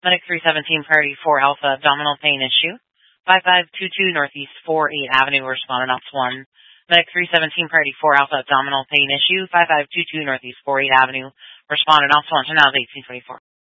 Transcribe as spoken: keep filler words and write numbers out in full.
Medic three seventeen, priority four Alpha, abdominal pain issue. five five two two Northeast four eight Avenue, responding ops one. Medic three seventeen, priority four Alpha, abdominal pain issue. five five two two Northeast four eight Avenue, responding ops one. So now it's eighteen twenty-four.